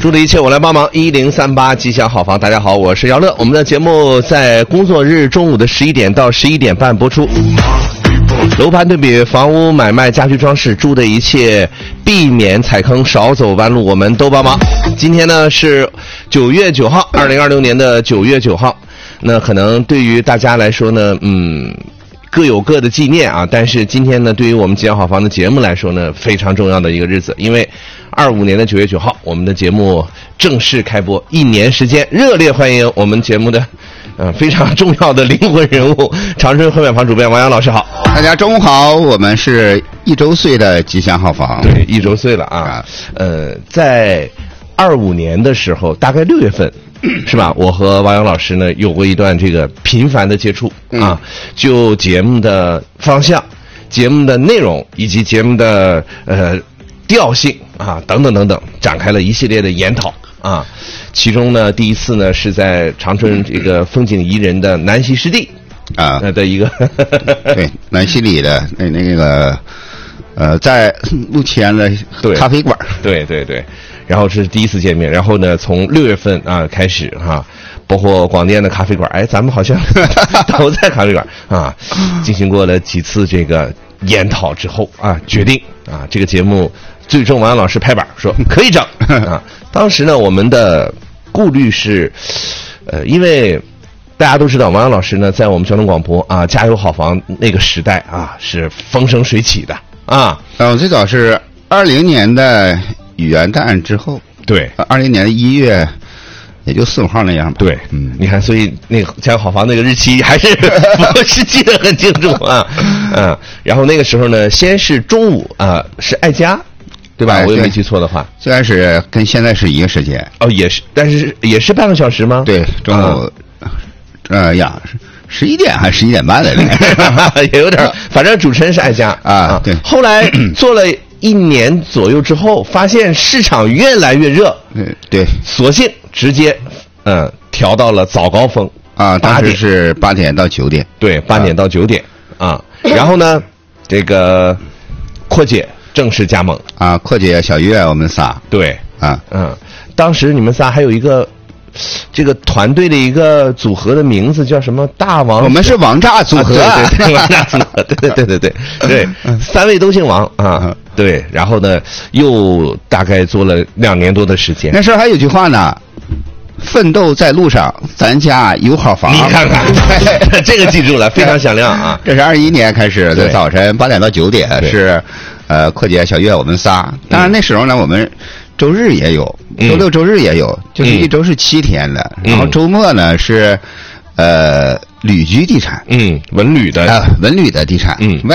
住的一切我来帮忙，1038吉祥好房。大家好，我是姚乐。我们的节目在工作日中午的11点到11点半播出。楼盘对比，房屋买卖、家居装饰，住的一切，避免踩坑，少走弯路，我们都帮忙。今天呢是9月9号，2026年的9月9号。那可能对于大家来说呢，各有各的纪念啊，但是今天呢，对于我们吉祥好房的节目来说呢，非常重要的一个日子，因为25年的9月9号，我们的节目正式开播，1年时间，热烈欢迎我们节目的非常重要的灵魂人物，长春汇买房主编王阳老师好。 大家中午好，我们是1周岁的吉祥好房。 对，1周岁了啊。在25年的时候，大概6月份。是吧？我和王阳老师呢有过一段这个频繁的接触啊，就节目的方向、节目的内容以及节目的调性啊等等等等，展开了一系列的研讨啊。其中呢，第一次呢是在长春这个风景宜人的南溪湿地啊的一个对南溪里的那个在陆前的咖啡馆， 对。然后是第一次见面，然后呢，从6月份啊开始哈，包括广电的咖啡馆，咱们好像都在咖啡馆啊，进行过了几次这个研讨之后啊，决定啊，这个节目最终王阳老师拍板说可以整啊。当时呢，我们的顾虑是，因为大家都知道王阳老师呢，在我们交通广播啊，加油好房那个时代啊，是风生水起的啊。 最早是20年的。元旦之后， 对 ，20年的1月，也就4、5号那样吧。 对，你看，所以那个家有好房那个日期还是我是记得很清楚啊，然后那个时候呢，先是中午啊，是爱家，对吧？我也没记错的话， 最开始跟现在是一个时间。 哦，也是，但是也是半个小时吗？ 对，中午，11点还是11点半的也有点，反正主持人是爱家啊。对， 后来做了1年左右之后，发现市场越来越热， 对， 索性直接调到了早高峰啊，当时是8点到9点， 对，8点到9点啊。然后呢，这个阔姐正式加盟啊，阔姐、小月我们仨， 对啊， 当时你们仨还有一个。这个团队的一个组合的名字叫什么？大王， 我们是王炸组合， 对，王炸组合，对，3位都姓王啊，对。然后呢，又大概做了2年多的时间。 那时候还有句话呢，奋斗在路上，咱家有好房。 你看看，这个记住了，非常响亮啊！ 这是21年开始，在早晨8点到9点是，阔姐、小月我们仨。当然那时候呢，我们。周日也有，周六周日也有，就是1周是7天的，然后周末呢是旅居地产， 文旅的地产，